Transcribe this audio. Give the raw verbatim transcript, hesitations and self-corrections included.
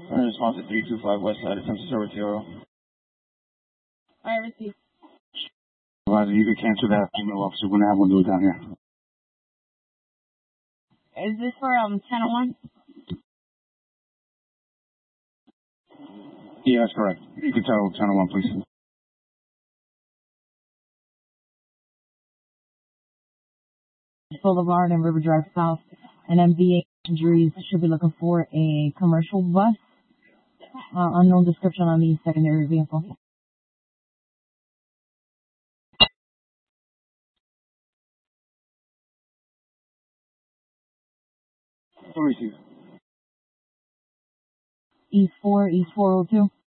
In response to three two five West Side, attempt to service zero. I received. Advisor, you could cancel that email officer. We're going to have one do it down here. Is this for um ten oh one? Yeah, that's correct. You can tell ten oh one, please. Boulevard and River Drive South. And M V A injuries should be looking for a commercial bus. Uh, unknown description on the secondary vehicle. Receive. East four, East four oh two.